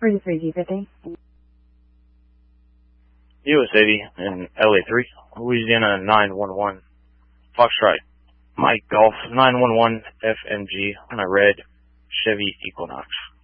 33G50. US 80 and LA3, Louisiana 911, Foxtrot, Mike Golf 911 FMG on a red Chevy Equinox.